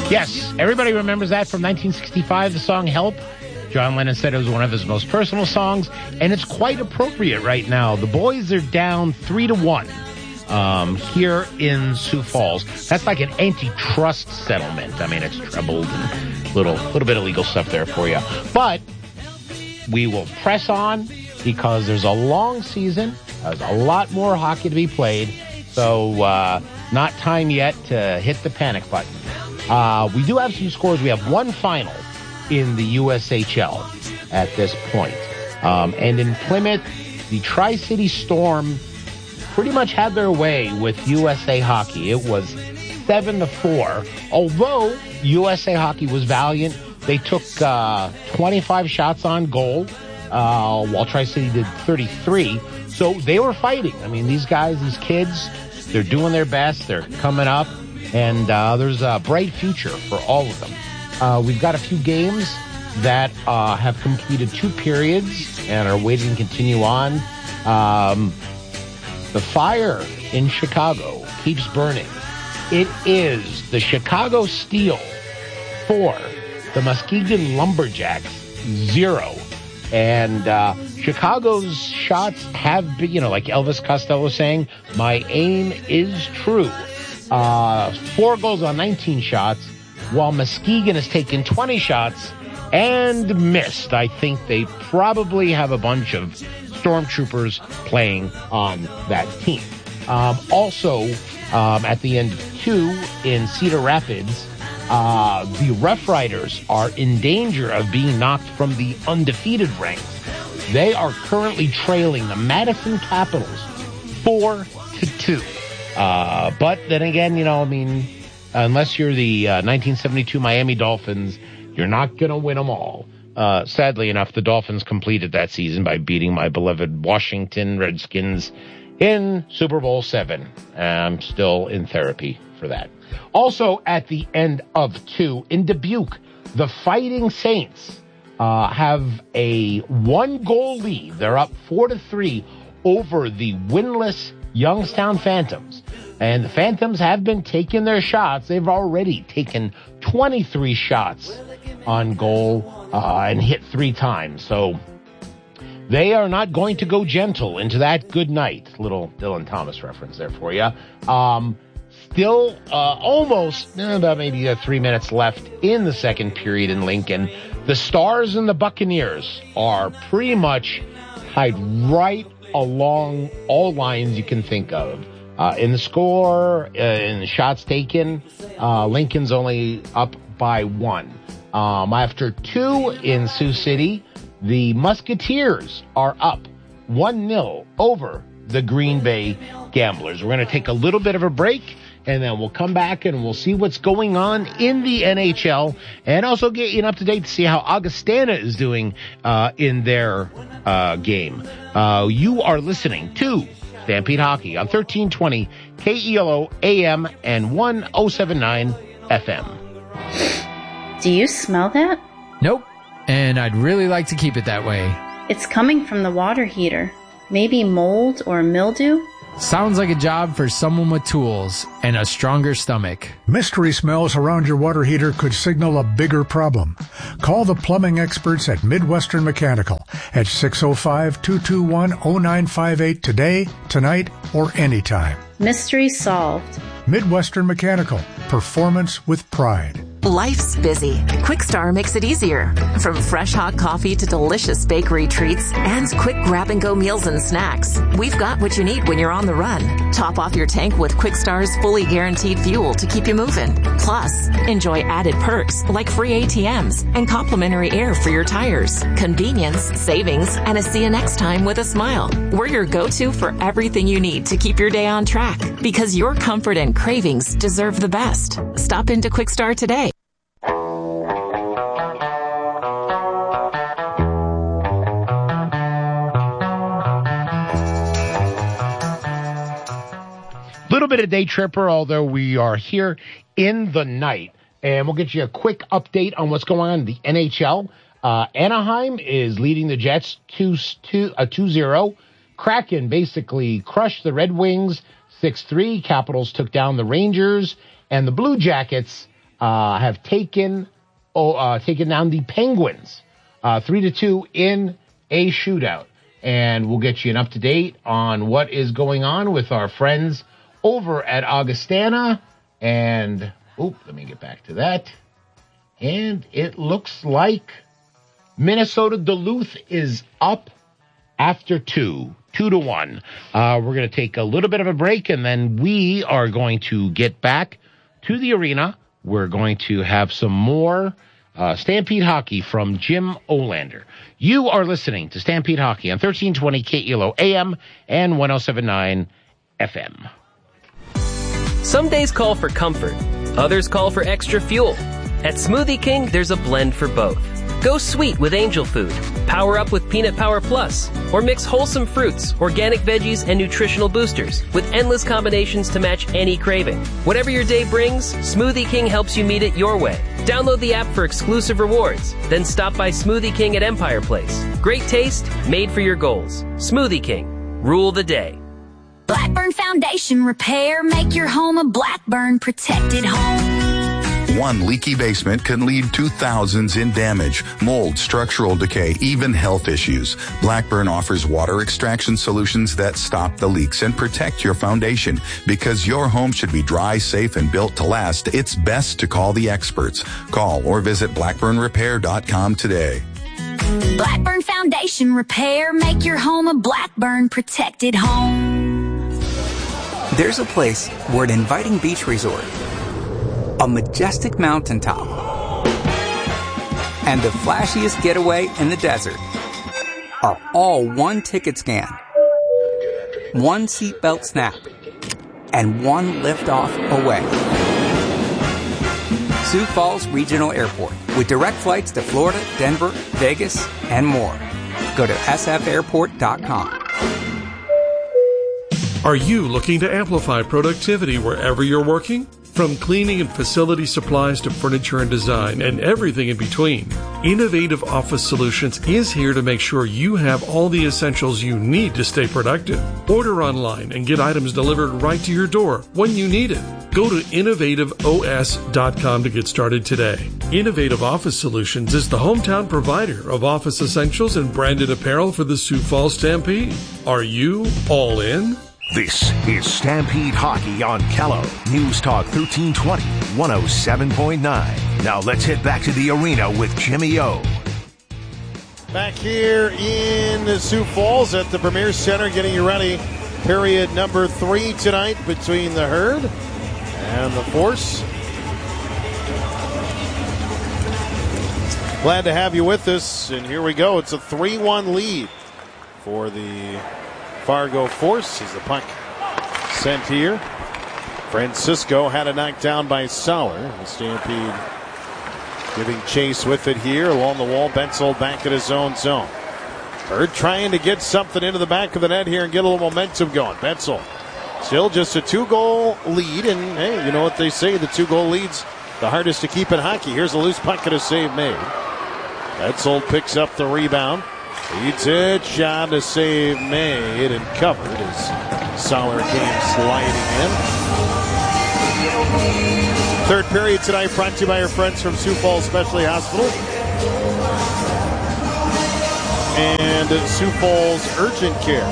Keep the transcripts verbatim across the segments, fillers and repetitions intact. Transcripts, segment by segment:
Yes, everybody remembers that from nineteen sixty-five, the song Help. John Lennon said it was one of his most personal songs, and it's quite appropriate right now. The boys are down three to one um, here in Sioux Falls. That's like an antitrust settlement. I mean, it's trebled and a little, little bit of legal stuff there for you. But we will press on because there's a long season. There's a lot more hockey to be played. So uh, not time yet to hit the panic button. Uh, we do have some scores. We have one final in the U S H L at this point. Um, and in Plymouth, the Tri-City Storm pretty much had their way with U S A Hockey. It was seven to four. Although U S A Hockey was valiant, they took uh, twenty-five shots on goal, uh, while Tri-City did thirty-three. So they were fighting. I mean, these guys, these kids, they're doing their best. They're coming up. And uh, there's a bright future for all of them. Uh, we've got a few games that uh, have completed two periods and are waiting to continue on. Um, the fire in Chicago keeps burning. It is the Chicago Steel four, the Muskegon Lumberjacks zero. And uh, Chicago's shots have been, you know, like Elvis Costello saying, my aim is true. Uh, four goals on nineteen shots, while Muskegon has taken twenty shots and missed. I think they probably have a bunch of stormtroopers playing on that team. Um, also, um, at the end of two in Cedar Rapids, uh, the Rough Riders are in danger of being knocked from the undefeated ranks. They are currently trailing the Madison Capitals four to two. Uh, but then again, you know, I mean, unless you're the uh, nineteen seventy-two Miami Dolphins, you're not going to win them all. Uh, sadly enough, the Dolphins completed that season by beating my beloved Washington Redskins in Super Bowl seven. I'm still in therapy for that. Also, at the end of two, in Dubuque, the Fighting Saints uh, have a one-goal lead. They're up four to three over the winless Youngstown Phantoms. And the Phantoms have been taking their shots. They've already taken twenty-three shots on goal uh, and hit three times. So they are not going to go gentle into that good night. Little Dylan Thomas reference there for you. Um, still uh, almost eh, about maybe uh, three minutes left in the second period in Lincoln. The Stars and the Buccaneers are pretty much tied right along all lines you can think of. Uh, in the score, uh, in the shots taken, uh, Lincoln's only up by one. Um, after two in Sioux City, the Musketeers are up one nil over the Green Bay Gamblers. We're going to take a little bit of a break, and then we'll come back and we'll see what's going on in the N H L and also get you an up-to-date to see how Augustana is doing uh, in their uh, game. Uh, you are listening to Stampede Hockey on thirteen twenty K E L O A M and one oh seven point nine F M. Do you smell that? Nope. And I'd really like to keep it that way. It's coming from the water heater. Maybe mold or mildew? Sounds like a job for someone with tools and a stronger stomach. Mystery smells around your water heater could signal a bigger problem. Call the plumbing experts at Midwestern Mechanical at six oh five, two two one, oh nine five eight today, tonight, or anytime. Mystery solved. Midwestern Mechanical. Performance with pride. Life's busy. Quickstar makes it easier. From fresh hot coffee to delicious bakery treats and quick grab-and-go meals and snacks, we've got what you need when you're on the run. Top off your tank with Quickstar's fully guaranteed fuel to keep you moving. Plus, enjoy added perks like free A T Ms and complimentary air for your tires. Convenience, savings, and a see you next time with a smile. We're your go-to for everything you need to keep your day on track because your comfort and cravings deserve the best. Stop into Quickstar today. Little bit of day tripper, although we are here in the night, and we'll get you a quick update on what's going on in the N H L. Uh, Anaheim is leading the Jets two zero. Kraken basically crushed the Red Wings six three. Capitals took down the Rangers, and the Blue Jackets uh, have taken oh, uh, taken down the Penguins uh, three to two in a shootout. And we'll get you an up-to-date on what is going on with our friends over at Augustana. And, oop, let me get back to that. And it looks like Minnesota Duluth is up after two, two to one. Uh, we're going to take a little bit of a break, and then we are going to get back to the arena. We're going to have some more uh, Stampede Hockey from Jim Olander. You are listening to Stampede Hockey on thirteen twenty K E L O A M and ten seventy-nine F M. Some days call for comfort. Others call for extra fuel. At Smoothie King, there's a blend for both. Go sweet with Angel Food, power up with Peanut Power Plus, or mix wholesome fruits, organic veggies, and nutritional boosters with endless combinations to match any craving. Whatever your day brings, Smoothie King helps you meet it your way. Download the app for exclusive rewards, then stop by Smoothie King at Empire Place. Great taste, made for your goals. Smoothie King, rule the day. Blackburn Foundation Repair, make your home a Blackburn protected home. One leaky basement can lead to thousands in damage, mold, structural decay, even health issues. Blackburn offers water extraction solutions that stop the leaks and protect your foundation. Because your home should be dry, safe, and built to last, it's best to call the experts. Call or visit blackburn repair dot com today. Blackburn Foundation Repair, make your home a Blackburn protected home. There's a place where an inviting beach resort, a majestic mountaintop, and the flashiest getaway in the desert are all one ticket scan, one seatbelt snap, and one liftoff away. Sioux Falls Regional Airport, with direct flights to Florida, Denver, Vegas, and more. Go to s f airport dot com. Are you looking to amplify productivity wherever you're working? From cleaning and facility supplies to furniture and design and everything in between, Innovative Office Solutions is here to make sure you have all the essentials you need to stay productive. Order online and get items delivered right to your door when you need it. Go to innovative o s dot com to get started today. Innovative Office Solutions is the hometown provider of office essentials and branded apparel for the Sioux Falls Stampede. Are you all in? This is Stampede Hockey on Kello. News Talk thirteen twenty, one oh seven point nine. Now let's head back to the arena with Jimmy O. Back here in Sioux Falls at the Premier Center, getting you ready. Period number three tonight between the Herd and the Force. Glad to have you with us, and here we go. It's a three one lead for the Fargo Force as the puck sent here. Francisco had it knocked down by Sauer. The Stampede giving chase with it here along the wall. Betzel back at his own zone. Herd trying to get something into the back of the net here and get a little momentum going. Betzel still just a two-goal lead, and hey, you know what they say, the two-goal lead's the hardest to keep in hockey. Here's a loose puck and a save made. Betzel picks up the rebound. Leads it, shot, a save made and covered as Sauer came sliding in. Third period tonight brought to you by our friends from Sioux Falls Specialty Hospital and Sioux Falls Urgent Care.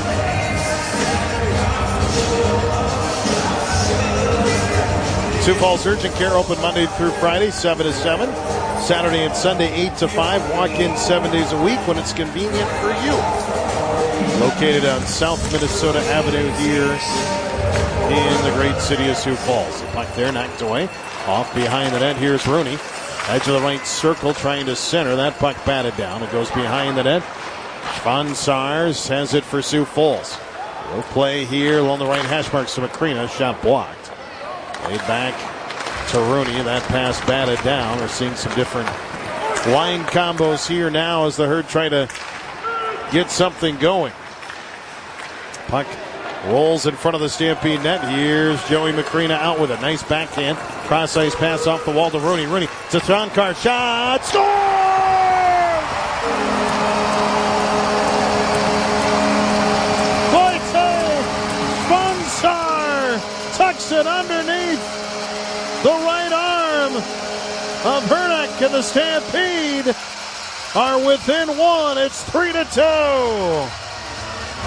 Sioux Falls Urgent Care open Monday through Friday, seven to seven. Saturday and Sunday, eight to five. Walk in seven days a week when it's convenient for you. Located on South Minnesota Avenue here in the great city of Sioux Falls. The puck there knocked away. Off behind the net. Here's Rooney. Edge of the right circle trying to center. That puck batted down. It goes behind the net. Van Sars has it for Sioux Falls. We'll play here along the right hash marks to Macrina. Shot blocked. Laid back to Rooney. That pass batted down. We're seeing some different line combos here now as the Herd try to get something going. Puck rolls in front of the Stampede net. Here's Joey Macrina out with a nice backhand. Cross ice pass off the wall to Rooney. Rooney to Thronkar. Shot. Score! Wojciech Van Sar tucks it underneath the right arm of Herneck, and the Stampede are within one. It's three to two.